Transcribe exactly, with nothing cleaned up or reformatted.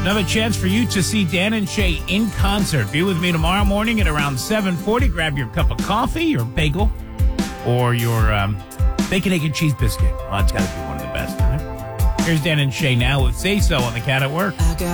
Another chance for you to see Dan and Shay in concert. Be with me tomorrow morning at around seven forty. Grab your cup of coffee, your bagel, or your um, bacon, egg, and cheese biscuit. Well, that's got to be one of the best, right? Here's Dan and Shay now with Say So on the Cat at Work.